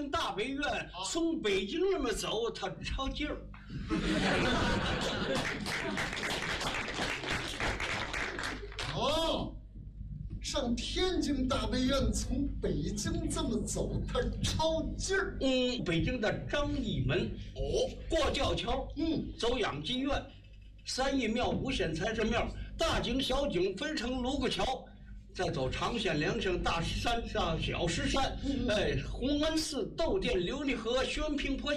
京大悲院，从北京那么走，他超劲儿。 哦，上天津大悲院从北京这么走，他超劲儿。 北京的张义门，过吊桥，走养鸡院，三义庙、五显财神庙，大井、小井分成卢沟桥。再走长线、梁省、大石山、小石山，洪恩寺、窦店、琉璃河、宣平坡